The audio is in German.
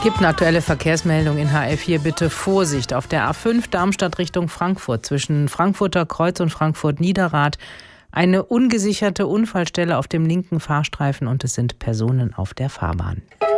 Gibt eine aktuelle Verkehrsmeldung in HR4. Bitte Vorsicht auf der A5 Darmstadt Richtung Frankfurt zwischen Frankfurter Kreuz und Frankfurt-Niederrad. Eine ungesicherte Unfallstelle auf dem linken Fahrstreifen und es sind Personen auf der Fahrbahn.